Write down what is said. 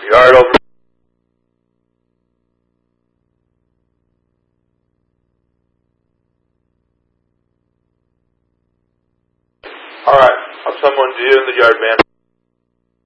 Yard over. Alright, I'll someone to you in the yard, man.